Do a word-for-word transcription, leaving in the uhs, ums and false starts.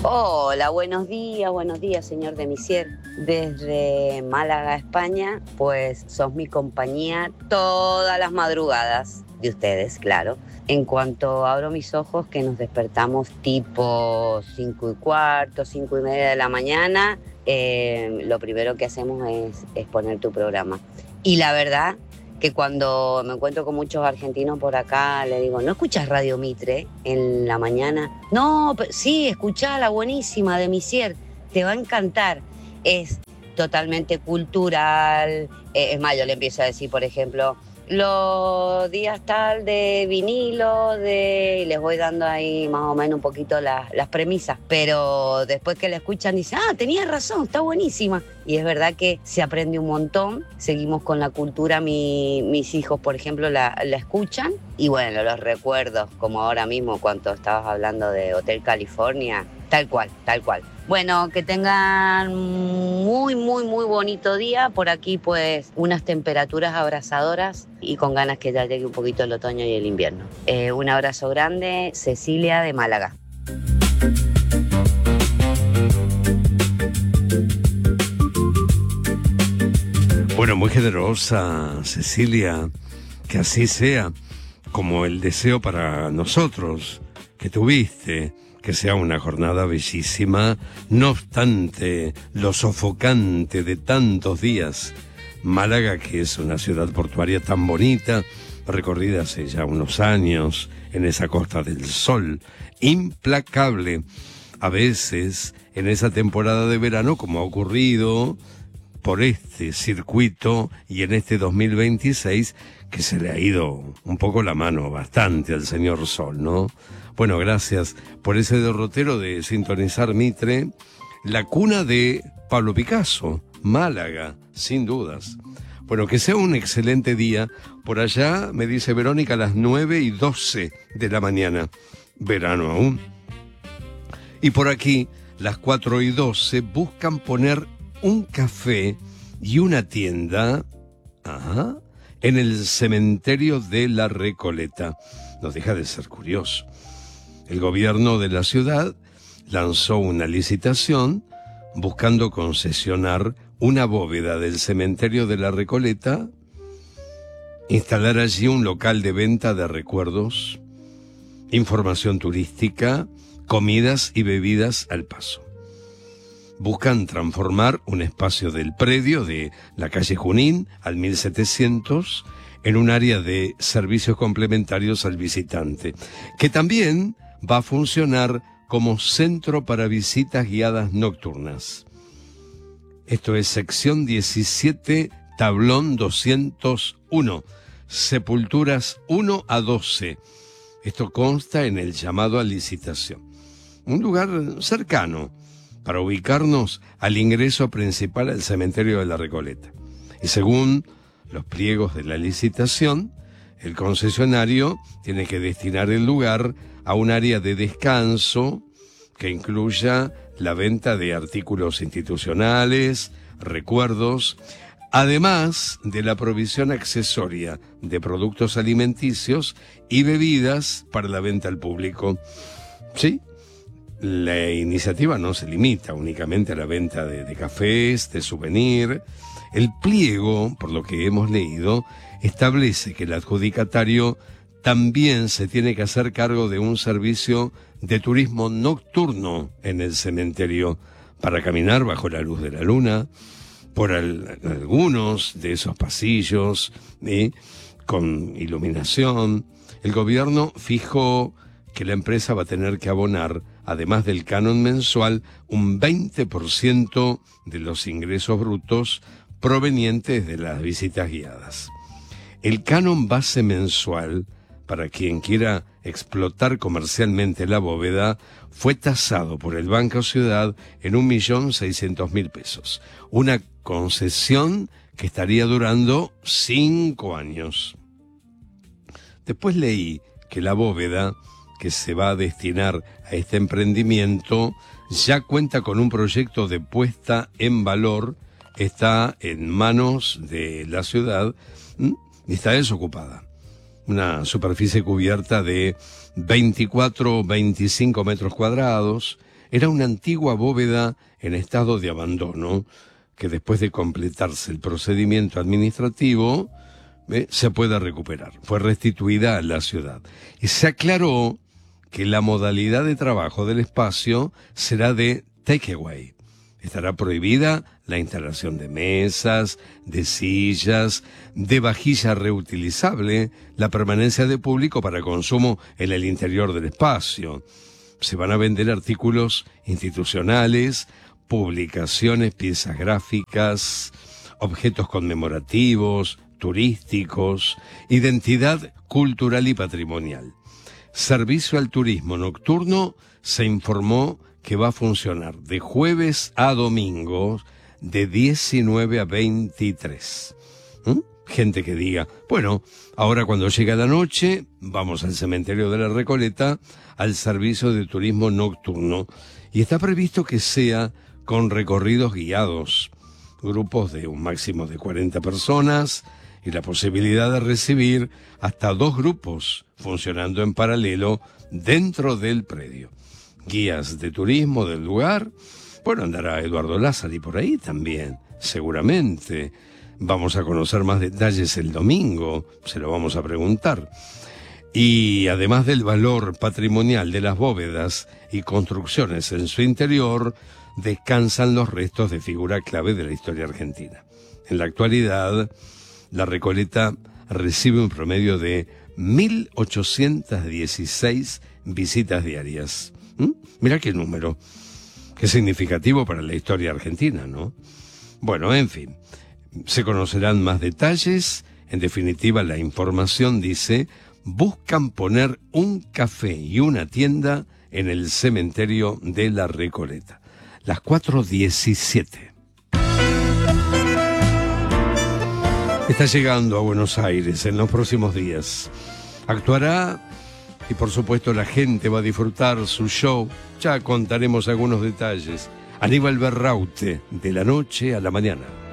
Hola, buenos días, buenos días, señor de Misier. Desde Málaga, España, pues sos mi compañía todas las madrugadas de ustedes, claro. En cuanto abro mis ojos, que nos despertamos tipo cinco y cuarto, cinco y media de la mañana, eh, lo primero que hacemos es, es poner tu programa. Y la verdad que cuando me encuentro con muchos argentinos por acá, le digo, ¿no escuchas Radio Mitre en la mañana? No, pero sí, escuchala, buenísima, de Misier, te va a encantar. Es totalmente cultural. Eh, es más, yo le empiezo a decir, por ejemplo, los días tal de vinilo, de... y les voy dando ahí más o menos un poquito la, las premisas, pero después que la escuchan dicen, ah, tenías razón, está buenísima. Y es verdad que se aprende un montón. Seguimos con la cultura, mi, mis hijos, por ejemplo, la, la escuchan, y bueno, los recuerdos, como ahora mismo cuando estabas hablando de Hotel California, tal cual, tal cual. Bueno, que tengan muy, muy, muy bonito día. Por aquí, pues, unas temperaturas abrasadoras y con ganas que ya llegue un poquito el otoño y el invierno. Eh, un abrazo grande, Cecilia de Málaga. Bueno, muy generosa, Cecilia, que así sea, como el deseo para nosotros que tuviste, que sea una jornada bellísima, no obstante lo sofocante de tantos días. Málaga, que es una ciudad portuaria tan bonita, recorrida hace ya unos años en esa Costa del Sol, implacable. A veces, en esa temporada de verano, como ha ocurrido por este circuito y en este dos mil veintiséis, que se le ha ido un poco la mano bastante al señor Sol, ¿no? Bueno, gracias por ese derrotero de sintonizar Mitre, la cuna de Pablo Picasso, Málaga, sin dudas. Bueno, que sea un excelente día. Por allá, me dice Verónica, a las nueve y doce de la mañana. Verano aún. Y por aquí, las cuatro y doce, buscan poner un café y una tienda, ajá, en el cementerio de La Recoleta. No deja de ser curioso. El gobierno de la ciudad lanzó una licitación buscando concesionar una bóveda del cementerio de La Recoleta, instalar allí un local de venta de recuerdos, información turística, comidas y bebidas al paso. Buscan transformar un espacio del predio de la calle Junín al mil setecientos en un área de servicios complementarios al visitante, que también va a funcionar como centro para visitas guiadas nocturnas. Esto es sección diecisiete, tablón doscientos uno, sepulturas uno a doce. Esto consta en el llamado a licitación. Un lugar cercano para ubicarnos al ingreso principal al cementerio de La Recoleta. Y según los pliegos de la licitación, el concesionario tiene que destinar el lugar a un área de descanso que incluya la venta de artículos institucionales, recuerdos, además de la provisión accesoria de productos alimenticios y bebidas para la venta al público. ¿Sí? La iniciativa no se limita únicamente a la venta de, de cafés, de souvenir. El pliego, por lo que hemos leído, establece que el adjudicatario también se tiene que hacer cargo de un servicio de turismo nocturno en el cementerio para caminar bajo la luz de la luna por al, algunos de esos pasillos, ¿eh? Con iluminación. El gobierno fijó que la empresa va a tener que abonar, además del canon mensual, un veinte por ciento de los ingresos brutos provenientes de las visitas guiadas. El canon base mensual, para quien quiera explotar comercialmente la bóveda, fue tasado por el Banco Ciudad en un millón seiscientos mil pesos. Una concesión que estaría durando cinco años. Después leí que la bóveda que se va a destinar a este emprendimiento ya cuenta con un proyecto de puesta en valor, está en manos de la ciudad y está desocupada. Una superficie cubierta de veinticuatro, veinticinco metros cuadrados, Era una antigua bóveda en estado de abandono que después de completarse el procedimiento administrativo ¿ve? se puede recuperar. Fue restituida a la ciudad. Y se aclaró que la modalidad de trabajo del espacio será de takeaway. Estará prohibida la instalación de mesas, de sillas, de vajilla reutilizable, la permanencia de público para consumo en el interior del espacio. Se van a vender artículos institucionales, publicaciones, piezas gráficas, objetos conmemorativos, turísticos, identidad cultural y patrimonial. Servicio al turismo nocturno se informó que va a funcionar de jueves a domingo de diecinueve a veintitrés. ¿Mm? Gente que diga, bueno, ahora cuando llega la noche, vamos al cementerio de la Recoleta, al servicio de turismo nocturno. Y está previsto que sea con recorridos guiados, grupos de un máximo de cuarenta personas y la posibilidad de recibir hasta dos grupos funcionando en paralelo dentro del predio. Guías de turismo del lugar, bueno, andará Eduardo Lázari por ahí también, seguramente. Vamos a conocer más detalles el domingo, se lo vamos a preguntar. Y además del valor patrimonial de las bóvedas y construcciones en su interior, descansan los restos de figura clave de la historia argentina. En la actualidad, la Recoleta recibe un promedio de mil ochocientas dieciséis visitas diarias. ¿Mm? Mirá qué número, qué significativo para la historia argentina, ¿no? Bueno, en fin, se conocerán más detalles. En definitiva, la información dice, buscan poner un café y una tienda en el cementerio de la Recoleta. Las cuatro diecisiete. Está llegando a Buenos Aires en los próximos días. Actuará y por supuesto la gente va a disfrutar su show. Ya contaremos algunos detalles. Aníbal Berraute, de la noche a la mañana.